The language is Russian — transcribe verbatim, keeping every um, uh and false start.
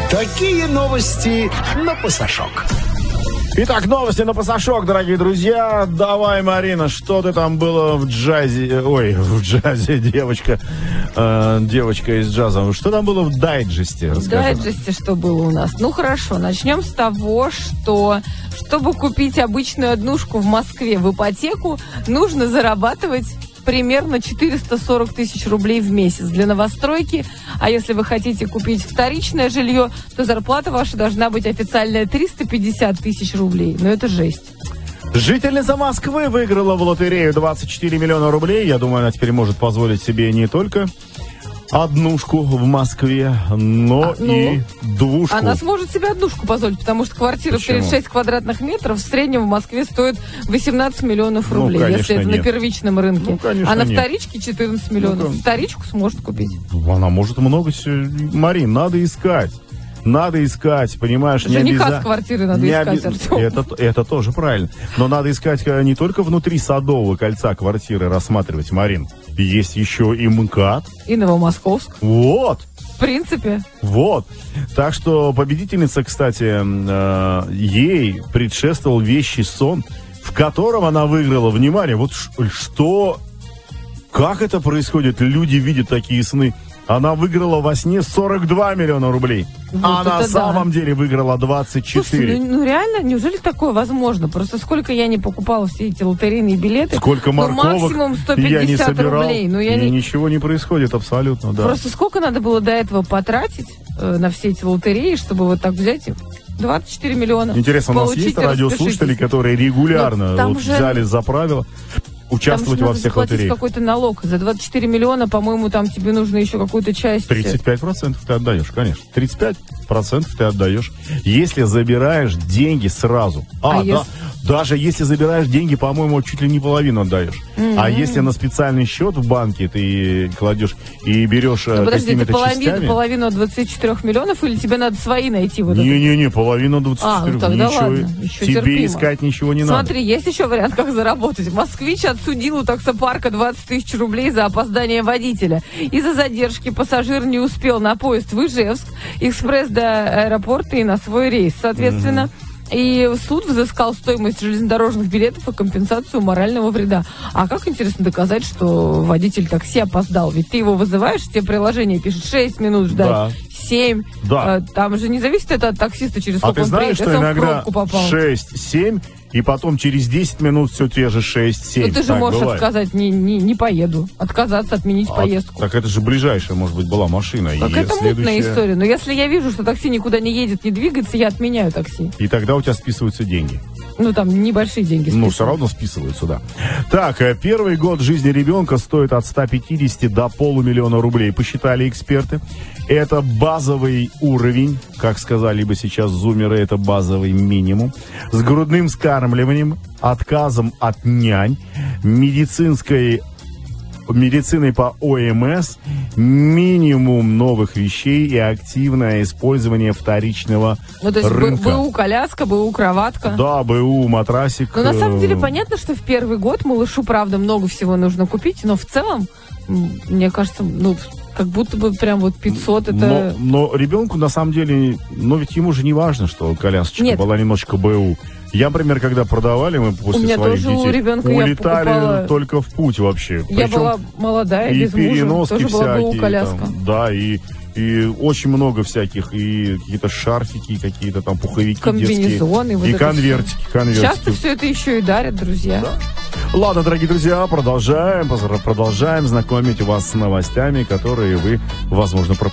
Такие новости на Пасашок. Итак, новости на Пасашок, дорогие друзья. Давай, Марина, что ты там было в джазе? Ой, в джазе, девочка. Э, девочка из джаза. Что там было в дайджесте? В дайджесте что было у нас? Ну, хорошо, начнем с того, что чтобы купить обычную однушку в Москве в ипотеку, нужно зарабатывать примерно четыреста сорок тысяч рублей в месяц для новостройки. А если вы хотите купить вторичное жилье, то зарплата ваша должна быть официальная триста пятьдесят тысяч рублей. Но это жесть. Жительница Москвы выиграла в лотерею двадцать четыре миллиона рублей. Я думаю, она теперь может позволить себе не только однушку в Москве, но а, ну, и двушку. Она сможет себе однушку позволить, потому что квартира в тридцать шесть квадратных метров в среднем в Москве стоит восемнадцать миллионов рублей, ну, конечно, если это нет. На первичном рынке. Ну, а на нет. Вторичке четырнадцать миллионов. Ну, вторичку сможет купить. Она может много... Марин, надо искать. Надо искать, понимаешь, жениха не обязательно. С квартиры надо не искать, обез... это, это тоже правильно. Но надо искать не только внутри Садового кольца квартиры рассматривать, Марин. Есть еще и МКАД. И Новомосковск. Вот. В принципе. Вот. Так что победительница, кстати, э, ей предшествовал вещий сон, в котором она выиграла. Внимание, вот что... Как это происходит? Люди видят такие сны. Она выиграла во сне сорок два миллиона рублей. Вот а на самом да. деле выиграла двадцать четыре. Слушай, ну, ну реально, неужели такое возможно? Просто сколько я не покупала все эти лотерейные билеты. Сколько морковок ну, максимум сто пятьдесят я не собирал. Рублей. Ну, я и не... ничего не происходит абсолютно, да. Просто сколько надо было до этого потратить э, на все эти лотереи, чтобы вот так взять их? двадцать четыре миллиона. Интересно, у нас есть радиослушатели, которые регулярно вот же... взяли за правило участвовать там во всех лотереях. Какой-то налог. За двадцать четыре миллиона, по-моему, там тебе нужно еще какую-то часть... тридцать пять процентов ты отдаешь, конечно. тридцать пять процентов ты отдаешь. Если забираешь деньги сразу. А, а да. Если... Даже если забираешь деньги, по-моему, чуть ли не половину отдаешь. Mm-hmm. А если на специальный счет в банке ты кладешь и берешь ну, подожди, какими-то половину, частями... половину от двадцати четырёх миллионов или тебе надо свои найти? Вот Не-не-не, половину двадцати четырёх. А, ну тогда ничего, ладно, еще тебе терпимо. Искать ничего не Смотри, надо. Смотри, есть еще вариант, как заработать. Москвич отсудил у таксопарка двадцать тысяч рублей за опоздание водителя. Из-за задержки пассажир не успел на поезд в Ижевск, экспресс до аэропорта и на свой рейс. Соответственно... Mm-hmm. И суд взыскал стоимость железнодорожных билетов и компенсацию морального вреда. А как, интересно, доказать, что водитель такси опоздал? Ведь ты его вызываешь, тебе приложение пишет шесть минут ждать, да. семь. Да. Там же не зависит это от таксиста, через сколько а он знаешь, приедет, что он в пробку попал. попал. шесть-семь, и потом через десять минут все те же шесть-семь. Ну ты же так можешь бывает. Отказать, не, не, не поеду. Отказаться, отменить а, поездку. Так это же ближайшая, может быть, была машина. Так и это следующая... мутная история. Но если я вижу, что такси никуда не едет, не двигается, я отменяю такси. И тогда у тебя списываются деньги. Ну, там небольшие деньги списываются. Ну, все равно списываются, да. Так, первый год жизни ребенка стоит от ста пятидесяти до полумиллиона рублей, посчитали эксперты. Это базовый уровень, как сказали бы сейчас зумеры, это базовый минимум. С грудным скармливанием, отказом от нянь, медицинской... медициной по ОМС, минимум новых вещей и активное использование вторичного ну, то есть рынка. БУ-коляска, БУ-кроватка. Да, БУ-матрасик. Но на самом деле понятно, что в первый год малышу, правда, много всего нужно купить, но в целом, мне кажется, ну, как будто бы прям вот пятьсот это... Но, но ребенку, на самом деле, но ведь ему же не важно, что колясочка Нет. была немножечко БУ. Я, например, когда продавали, мы после у меня своих тоже детей у ребенка улетали я покупала... только в путь вообще. Я Причем была молодая, и без мужа, тоже была БУ-коляска. Там, да, и, и очень много всяких, и какие-то шарфики, какие-то там пуховики комбинезоны, детские, вот и это конвертики, все. конвертики. Часто все это еще и дарят, друзья. Да. Ладно, дорогие друзья, продолжаем, продолжаем знакомить вас с новостями, которые вы, возможно, пропустили.